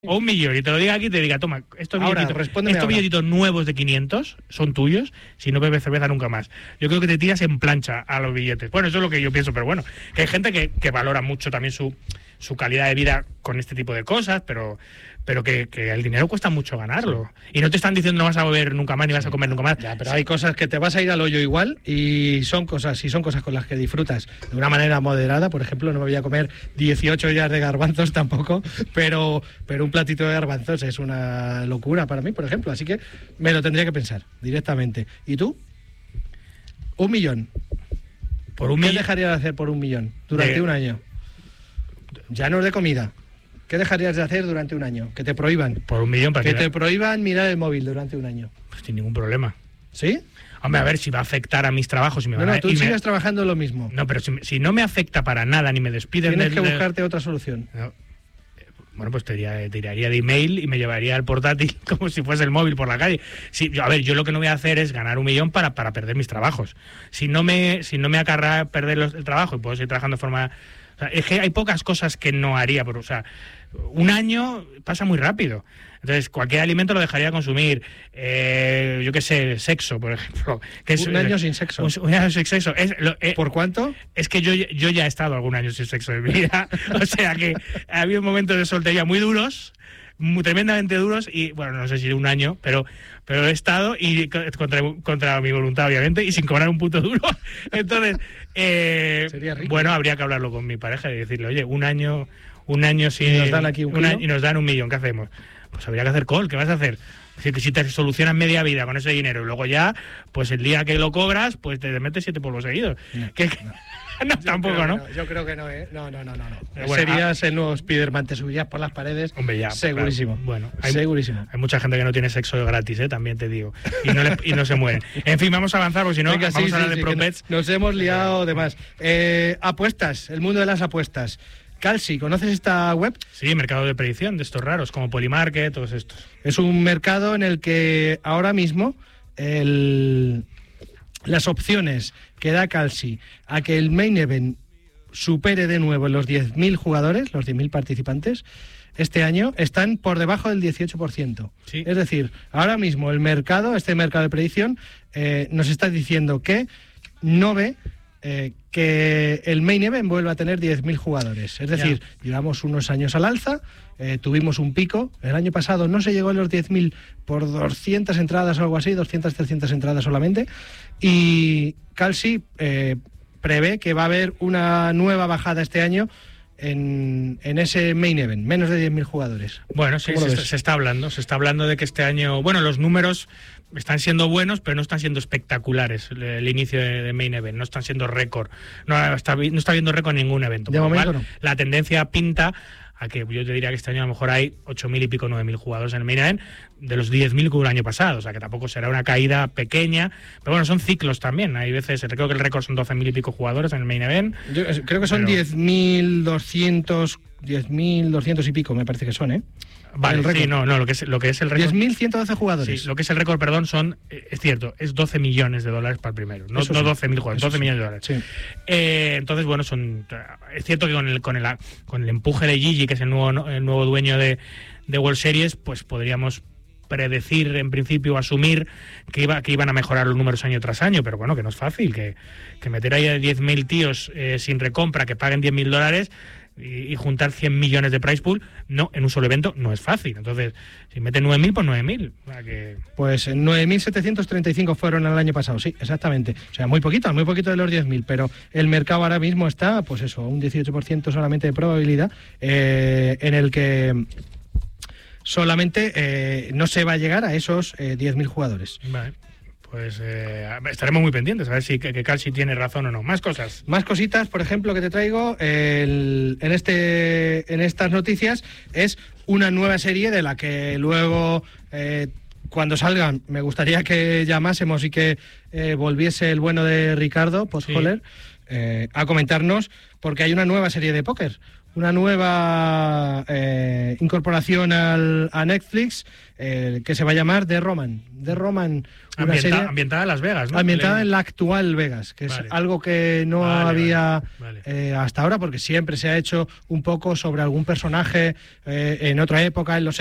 o 1 millón, y te lo diga aquí y te diga, toma, estos billetitos nuevos de 500 son tuyos, si no bebes cerveza nunca más. Yo creo que te tiras en plancha a los billetes. Bueno, eso es lo que yo pienso, pero bueno, que hay gente que valora mucho también su calidad de vida con este tipo de cosas, pero que el dinero cuesta mucho ganarlo. Sí. Y no te están diciendo no vas a beber nunca más ni vas a comer nunca más. Ya, pero hay cosas que te vas a ir al hoyo igual y son cosas con las que disfrutas de una manera moderada. Por ejemplo, no me voy a comer 18 ollas de garbanzos tampoco, pero un platito de garbanzos es una locura para mí, por ejemplo. Así que me lo tendría que pensar directamente. ¿Y tú? 1 millón. ¿Qué dejarías de hacer por 1 millón durante un año? Ya no es de comida. ¿Qué dejarías de hacer durante un año? Que te prohíban. Por 1 millón para que te prohíban mirar el móvil durante un año. Pues sin ningún problema. ¿Sí? Hombre, a ver si va a afectar a mis trabajos. Tú sigues trabajando en lo mismo. No, pero si no me afecta para nada, ni me despiden... Tienes que buscarte otra solución. No. Bueno, pues te tiraría de email y me llevaría el portátil como si fuese el móvil por la calle. A ver, yo lo que no voy a hacer es ganar 1 millón para perder mis trabajos. Si no me acarrea perder el trabajo y puedo seguir trabajando de forma... O sea, es que hay pocas cosas que no haría, pero, o sea, 1 año pasa muy rápido. Entonces, cualquier alimento lo dejaría de consumir. Yo qué sé, sexo, por ejemplo. Que es, 1 año sin sexo. Un año sin sexo. ¿Por cuánto? Es que yo ya he estado algún año sin sexo en mi vida. O sea que ha habido momentos de soltería muy duros, tremendamente duros, y bueno, no sé si 1 año, pero he estado y contra mi voluntad, obviamente, y sin cobrar un puto duro. Entonces, sería rico. Bueno, habría que hablarlo con mi pareja y decirle, oye, un año sin... Y nos dan aquí y nos dan 1 millón, ¿qué hacemos? Pues habría que hacer call, ¿qué vas a hacer? Si te solucionas media vida con ese dinero y luego ya, pues el día que lo cobras, pues te metes 7 polvos seguidos. No, tampoco, ¿no? Yo creo que no, ¿eh? No. Bueno, serías el nuevo Spiderman, te subirías por las paredes. Hombre, ya. Segurísimo. Claro. Bueno, segurísimo. Hay mucha gente que no tiene sexo gratis, también te digo. Y no se mueren. En fin, vamos a avanzar, porque si no, vamos a hablar de PropBets. Nos hemos liado de más. Apuestas, el mundo de las apuestas. Kalshi, ¿conoces esta web? Sí, mercado de predicción de estos raros, como Polymarket, todos estos. Es un mercado en el que ahora mismo las opciones que da Kalshi a que el main event supere de nuevo los 10.000 jugadores, los 10.000 participantes, este año están por debajo del 18%. Sí. Es decir, ahora mismo este mercado de predicción, nos está diciendo que no ve que el main event vuelva a tener 10.000 jugadores. Es decir, llevamos unos años al alza, tuvimos un pico. El año pasado no se llegó a los 10.000 por 200 entradas o algo así, 200, 300 entradas solamente. Y Kalshi prevé que va a haber una nueva bajada este año en ese main event, menos de 10.000 jugadores. Bueno, sí, se está hablando de que este año, bueno, los números están siendo buenos, pero no están siendo espectaculares. El inicio de main event no están siendo récord, no está viendo récord en ningún evento. De momento no. La tendencia pinta a que yo te diría que este año a lo mejor hay 8.000 y pico, 9.000 jugadores en el main event, de los 10.000 que hubo el año pasado, o sea que tampoco será una caída pequeña, pero bueno, son ciclos también. Hay veces, creo que el récord son 12.000 y pico jugadores en el main event. Yo creo que son 10.200 y pico, me parece que son, ¿eh? Vale, sí, no, lo que es el récord. 10.112 jugadores. Sí, lo que es el récord, perdón, es cierto, es 12 millones de dólares para el primero, no 12.000 jugadores, 12 millones de dólares. Sí. Entonces, bueno, es cierto que con el empuje de Gigi, que es el nuevo dueño de World Series, pues podríamos predecir, en principio, asumir que iban a mejorar los números año tras año, pero bueno, que no es fácil, que meter ahí a 10.000 tíos sin recompra, que paguen $10.000 y juntar 100 millones de prize pool, no, en un solo evento no es fácil. Entonces, si meten 9.000, pues 9.000. Pues 9.735 fueron el año pasado, sí, exactamente. O sea, muy poquito de los 10.000, pero el mercado ahora mismo está, pues eso, un 18% solamente de probabilidad, en el que solamente no se va a llegar a esos 10.000 jugadores. Vale. Pues estaremos muy pendientes a ver si que Kalshi tiene razón o no. Más cosas. Más cositas, por ejemplo, que te traigo en estas noticias es una nueva serie de la que luego, cuando salgan, me gustaría que llamásemos y que volviese el bueno de Ricardo Postholler a comentarnos, porque hay una nueva serie de póker. una nueva incorporación a Netflix que se va a llamar The Roman. The Roman, una serie ambientada en Las Vegas, ¿no? Ambientada en la actual Vegas, que vale. es algo que no había hasta ahora, porque siempre se ha hecho un poco sobre algún personaje en otra época, en los